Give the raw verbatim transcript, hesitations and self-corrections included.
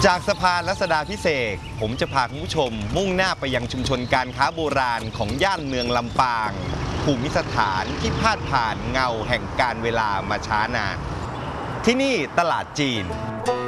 จากสะพานรัชดาภิเษกผมจะพาคุณผู้ชมมุ่งหน้าไปยังชุมชนการค้าโบราณของย่านเมืองลำปางภูมิสถานที่พาดผ่านเงาแห่งการเวลามาช้านานที่นี่ตลาดจีน